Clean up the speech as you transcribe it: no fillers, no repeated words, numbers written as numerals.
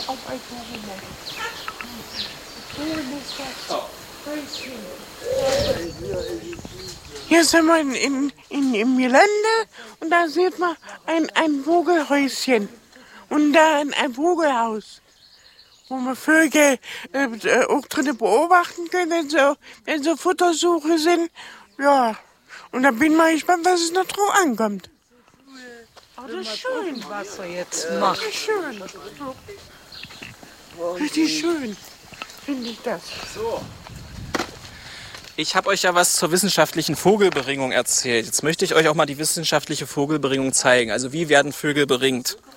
auf ein Vogelnest. Hier sind wir im Gelände und da sieht man ein Vogelhäuschen und da ein Vogelhaus, wo man Vögel auch drin beobachten können, wenn so Futtersuche sind. Ja, und da bin ich mal gespannt, was es noch drauf ankommt. Oh, das ist schön. Was er jetzt macht. Das ist schön. Richtig schön, finde ich das. So. Ich habe euch ja was zur wissenschaftlichen Vogelberingung erzählt. Jetzt möchte ich euch auch mal die wissenschaftliche Vogelberingung zeigen. Also wie werden Vögel beringt?